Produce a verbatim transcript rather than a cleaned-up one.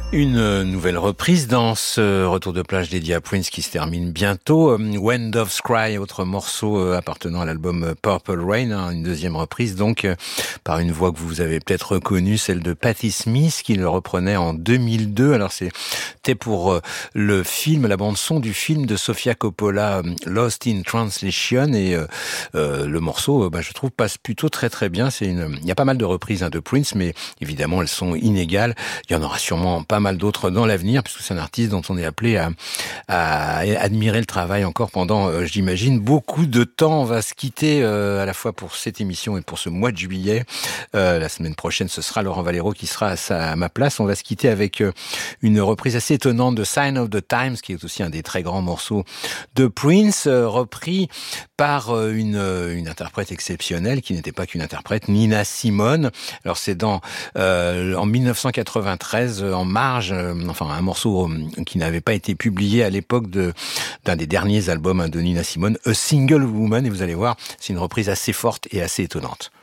Une nouvelle reprise dans ce retour de plage dédié à Prince qui se termine bientôt. When Doves Cry, autre morceau appartenant à l'album Purple Rain, hein, une deuxième reprise donc par une voix que vous avez peut-être reconnue, celle de Patti Smith qui le reprenait en deux mille deux. Alors c'était pour le film, la bande son du film de Sofia Coppola, Lost in Translation, et euh, le morceau, bah, je trouve, passe plutôt très très bien. C'est une, il y a pas mal de reprises hein, de Prince, mais évidemment elles sont inégales. Il y en aura sûrement pas mal d'autres dans l'avenir, puisque c'est un artiste dont on est appelé à, à admirer le travail encore pendant, euh, j'imagine, beaucoup de temps. On va se quitter euh, à la fois pour cette émission et pour ce mois de juillet. Euh, la semaine prochaine, ce sera Laurent Valero qui sera à, sa, à ma place. On va se quitter avec euh, une reprise assez étonnante de Sign of the Times, qui est aussi un des très grands morceaux de Prince, euh, repris par euh, une, une interprète exceptionnelle, qui n'était pas qu'une interprète, Nina Simone. Alors c'est dans euh, en dix-neuf cent quatre-vingt-treize, en mars, enfin un morceau qui n'avait pas été publié à l'époque de d'un des derniers albums de Nina Simone, A Single Woman, et vous allez voir, c'est une reprise assez forte et assez étonnante.